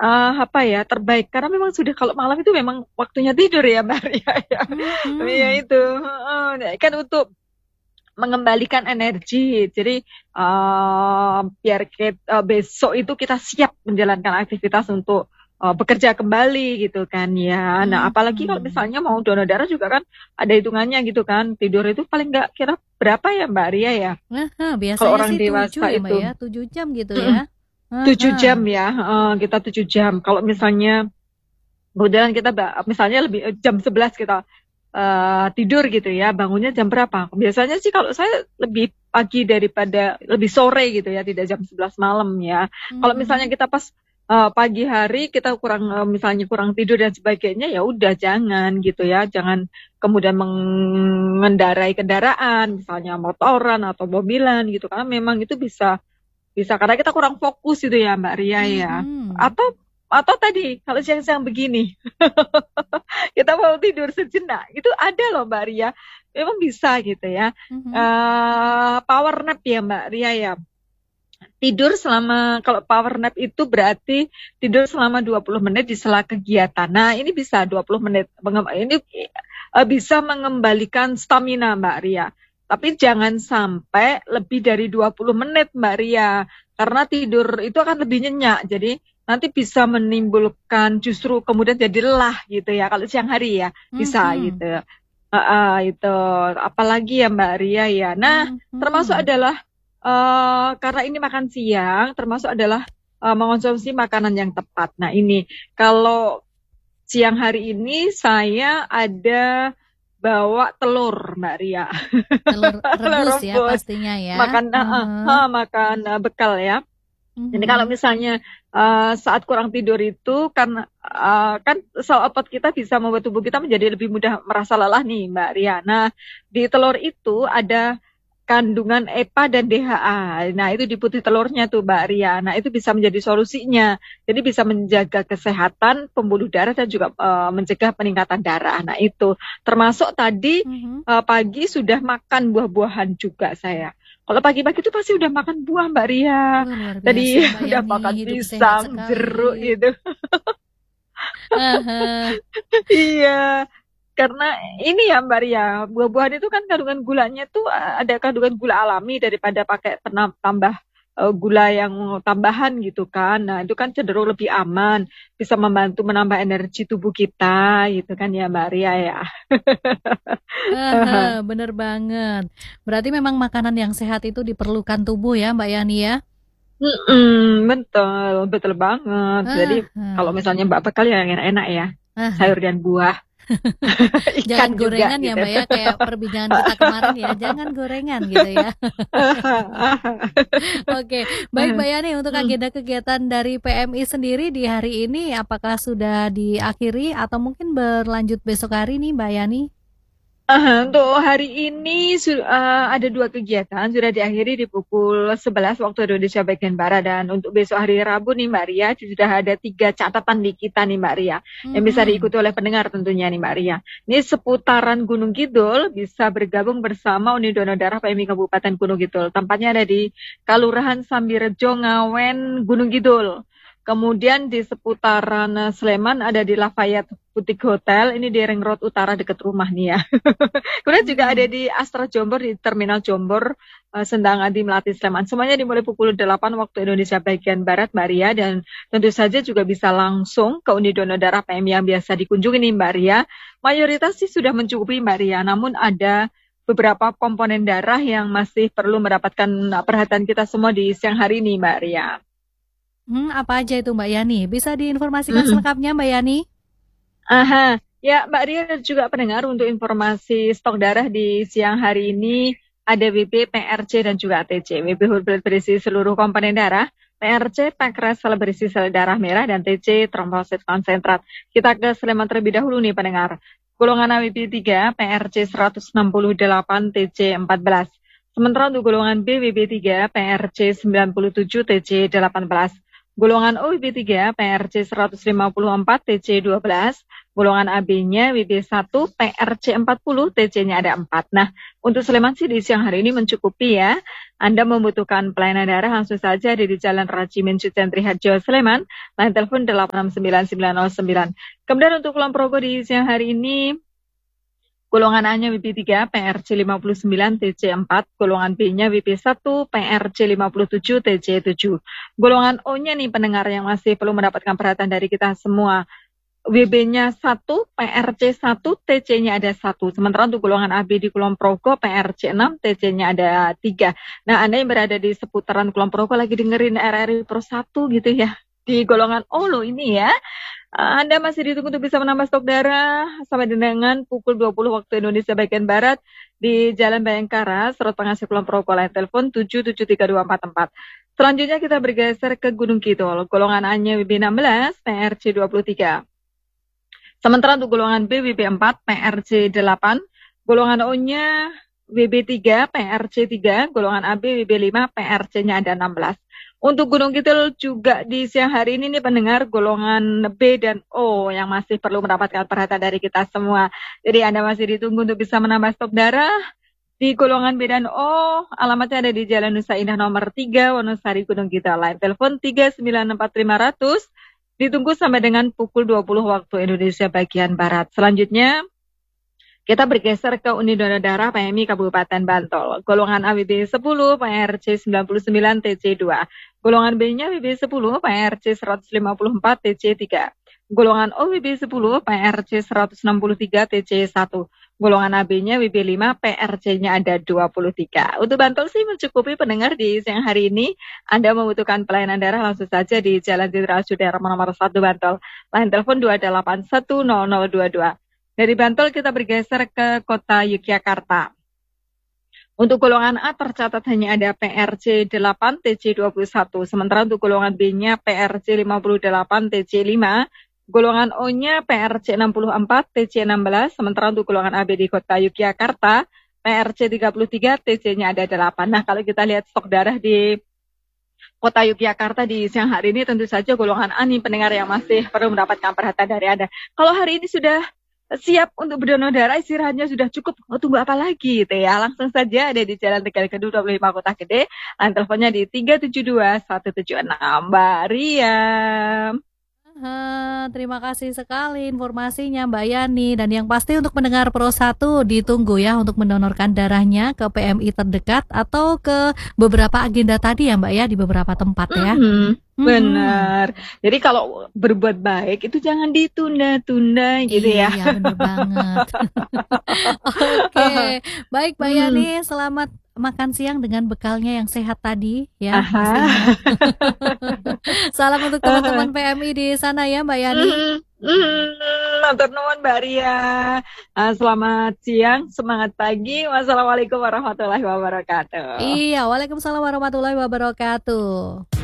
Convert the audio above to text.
apa ya, terbaik. Karena memang sudah kalau malam itu memang waktunya tidur ya, Mbak Ria ya. Iya Mhm. itu, heeh. Nah, kan untuk mengembalikan energi. Jadi biar besok itu kita siap menjalankan aktivitas untuk bekerja kembali gitu kan ya. Nah, apalagi kalau Mhm. misalnya mau donor darah juga kan ada hitungannya gitu kan. Tidur itu paling nggak kira berapa ya Mbak Ria ya? Aha, Kalau biasanya orang sih 7 dewasa ya Mbak itu ya, 7 jam gitu ya. 7 jam Aha. ya, kita 7 jam. Kalau misalnya kemudian kita misalnya lebih jam 11 kita tidur gitu ya, bangunnya jam berapa? Biasanya sih kalau saya lebih pagi daripada lebih sore gitu ya, tidak jam 11 malam ya. Kalau misalnya Mhm. kita pas pagi hari kita kurang misalnya kurang tidur dan sebagainya, ya udah jangan gitu ya, jangan kemudian mengendarai kendaraan, misalnya motoran atau mobilan gitu, karena memang itu bisa bisa karena kita kurang fokus itu ya Mbak Ria ya. Mhm. Atau tadi kalau siang-siang begini kita mau tidur sejenak itu ada loh Mbak Ria, memang bisa gitu ya. Mhm. Power nap ya Mbak Ria ya, tidur selama kalau power nap itu berarti tidur selama 20 menit di sela kegiatan. Nah ini bisa 20 menit ini bisa mengembalikan stamina Mbak Ria, tapi jangan sampai lebih dari 20 menit Mbak Ria, karena tidur itu akan lebih nyenyak, jadi nanti bisa menimbulkan justru kemudian jadi lelah gitu ya kalau siang hari ya, bisa Mhm. gitu. Itu apalagi ya Mbak Ria ya. Nah, termasuk Mhm. adalah karena ini makan siang, termasuk adalah mengonsumsi makanan yang tepat. Nah, ini kalau siang hari ini saya ada bawa telur, Mbak Ria. Telur Telur rebus ya rebus, pastinya ya. makan Heeh. makan bekal ya. Jadi kalau Mhm. misalnya saat kurang tidur itu karena kan sel otot kita bisa membuat tubuh kita menjadi lebih mudah merasa lelah nih Mbak Ria. Nah, di telur itu ada kandungan EPA dan DHA. Nah, itu di putih telurnya tuh Mbak Ria. Nah, itu bisa menjadi solusinya. Jadi bisa menjaga kesehatan pembuluh darah dan juga mencegah peningkatan darah. Nah, itu termasuk tadi Mhm. pagi sudah makan buah-buahan juga saya. Kalau pagi-pagi itu pasti udah makan buah Mbak Ria. Wah, luar biasa Tadi Mbak udah Yani, makan hidup sehat pisang, sekali. jeruk gitu. Aha. Iya, karena ini ya Mbak Ria, buah-buahan itu kan kandungan gulanya tuh ada kandungan gula alami daripada pakai tambah gula yang tambahan gitu kan. Nah, itu kan cenderung lebih aman, bisa membantu menambah energi tubuh kita gitu kan ya Mbak Ria ya. Aha, bener banget. Berarti memang makanan yang sehat itu diperlukan tubuh ya Mbak Yani ya? Betul, betul banget. Jadi kalau Aha. misalnya Mbak bekal ya yang enak-enak ya, sayur Aha. dan buah, ikan Jangan juga gorengan ya gitu. Mbak ya, kayak perbincangan kita kemarin ya, jangan gorengan gitu ya. Oke, baik Mbak Yani, untuk agenda kegiatan dari PMI sendiri di hari ini apakah sudah diakhiri atau mungkin berlanjut besok hari nih Mbak Yani? Untuk hari ini ada 2 kegiatan sudah diakhiri di pukul 11 waktu Indonesia bagian Barat, dan untuk besok hari Rabu nih Mbak Ria sudah ada 3 catatan di kita nih Mbak Ria yang bisa Mhm. diikuti oleh pendengar tentunya nih Mbak Ria. Ini seputaran Gunung Kidul, bisa bergabung bersama Unit Donor Darah PMI Kabupaten Gunung Kidul. Tempatnya ada di Kalurahan Sambirejo, Ngawen, Gunung Kidul. Kemudian di seputaran Sleman ada di Lafayette Boutique Hotel, ini di Ring Road Utara dekat rumah nih ya. Kemudian juga ada Mhm. di Astra Jombor, di Terminal Jombor, Sendang Adi Melati Sleman. Semuanya dimulai pukul 8 waktu Indonesia bagian Barat, Mbak Ria. Dan tentu saja juga bisa langsung ke Unit Donor Darah PMI yang biasa dikunjungi nih Mbak Ria. Mayoritas sih sudah mencukupi Mbak Ria, namun ada beberapa komponen darah yang masih perlu mendapatkan perhatian kita semua di siang hari ini Mbak Ria. Apa aja itu Mbak Yani? Bisa diinformasikan Mm. selengkapnya Mbak Yani? Aha, ya Mbak Ria dan juga pendengar, untuk informasi stok darah di siang hari ini ada WB, PRC dan juga ATC. WB whole blood berisi seluruh komponen darah, PRC pankreas sel berisi sel darah merah, dan TC trombosit konsentrat. Kita ke Sleman terlebih dahulu nih pendengar. Golongan AWB 3, PRC 168, TC 14. Sementara untuk golongan B, WB 3, PRC 97, TC 18. Golongan O WB3 PRC 154 TC 12, golongan AB-nya WB1 PRC 40 TC-nya ada 4. Nah, untuk Sleman sih di siang hari ini mencukupi ya. Anda membutuhkan pelayanan darah langsung saja di Jalan Rajimin Sucentri Harjo Sleman, line telepon 869909. Kemudian untuk Kulon Progo di siang hari ini golongan A-nya WB3 PRC 59 TC4, golongan B-nya WB1 PRC 57 TC7. Golongan O-nya nih pendengar yang masih perlu mendapatkan perhatian dari kita semua. WB-nya 1, PRC 1, TC-nya ada 1. Sementara untuk golongan AB di Kulon Progo, PRC 6, TC-nya ada 3. Nah, Anda yang berada di seputaran Kulon Progo lagi dengerin RRI Pro 1 gitu ya. Di golongan O loh ini ya. Anda masih ditunggu untuk bisa menambah stok darah sampai dengan pukul 20 waktu Indonesia bagian Barat di Jalan Bayangkara, Serut Pengasih Kulon Progo, line telepon 773244. Selanjutnya kita bergeser ke Gunung Kidul, golongan A-nya WB16, PRC 23. Sementara untuk golongan B WB4, PRC 8, golongan O-nya WB3, PRC 3, golongan AB WB5, PRC-nya ada 16. Untuk Gunung Kidul juga di siang hari ini nih pendengar golongan B dan O yang masih perlu mendapatkan perhatian dari kita semua. Jadi Anda masih ditunggu untuk bisa menambah stok darah di golongan B dan O. Alamatnya ada di Jalan Nusa Indah nomor 3, Wonosari, Gunung Kidul. Line telepon 3944500. Ditunggu sampai dengan pukul 20 waktu Indonesia bagian Barat. Selanjutnya kita bergeser ke unit donor darah PMI Kabupaten Bantul. Golongan A WB 10, PRC 99, TC 2. Golongan B-nya WB 10, PRC 154, TC 3. Golongan O WB 10, PRC 163, TC 1. Golongan AB-nya WB 5, PRC-nya ada 23. Untuk Bantul sih mencukupi pendengar di siang hari ini. Anda membutuhkan pelayanan darah langsung saja di Jalan Jenderal Sudirman nomor 1 Bantul. Line telepon 2810022. Dari Bantul kita bergeser ke kota Yogyakarta. Untuk golongan A tercatat hanya ada PRC 8 TC 21. Sementara untuk golongan B-nya PRC 58 TC 5. Golongan O-nya PRC 64 TC 16. Sementara untuk golongan AB di kota Yogyakarta PRC 33 TC-nya ada 8. Nah, kalau kita lihat stok darah di kota Yogyakarta di siang hari ini tentu saja golongan A nih pendengar yang masih perlu mendapatkan perhatian dari Anda. Kalau hari ini sudah siap untuk berdonor darah, istirahatnya sudah cukup, tunggu apa lagi gitu ya. Langsung saja ada di Jalan Tegal Kedua 25 Kota Gede. Teleponnya di 372176. Mbak Ria. Terima kasih sekali informasinya Mbak Yani. Dan yang pasti untuk mendengar Pro 1 ditunggu ya untuk mendonorkan darahnya ke PMI terdekat atau ke beberapa agenda tadi ya Mbak ya, di beberapa tempat ya. Benar. Jadi kalau berbuat baik itu jangan ditunda-tunda gitu ya. Iya benar banget. Oke, baik Mbak Yani, selamat makan siang dengan bekalnya yang sehat tadi ya. Salam untuk teman-teman PMI di sana ya Mbak Yani. Matur nuwun Mbak Ria. Selamat siang, semangat pagi. Wassalamualaikum warahmatullahi wabarakatuh. Iya, waalaikumsalam warahmatullahi wabarakatuh.